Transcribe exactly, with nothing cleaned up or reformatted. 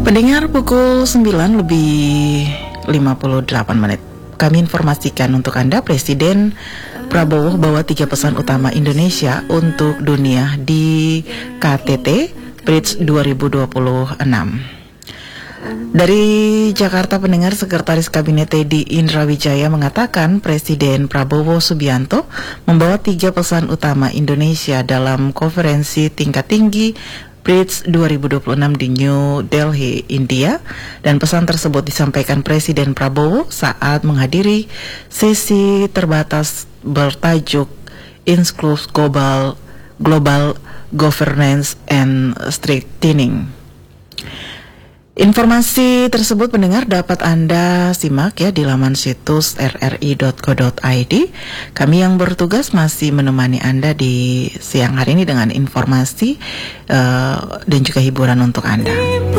Pendengar, pukul sembilan lebih lima puluh delapan menit. Kami informasikan untuk Anda, Presiden Prabowo bawa tiga pesan utama Indonesia untuk dunia di K T T Bridge dua ribu dua puluh enam. Dari Jakarta, pendengar, Sekretaris Kabinet Teddy Indrawijaya mengatakan Presiden Prabowo Subianto membawa tiga pesan utama Indonesia dalam konferensi tingkat tinggi Bridge dua ribu dua puluh enam di New Delhi, India, dan pesan tersebut disampaikan Presiden Prabowo saat menghadiri sesi terbatas bertajuk Inclusive Global, Global Governance and Strengthening. Informasi tersebut, pendengar, dapat Anda simak ya di laman situs r r i dot co dot i d. Kami yang bertugas masih menemani Anda di siang hari ini dengan informasi uh, dan juga hiburan untuk Anda.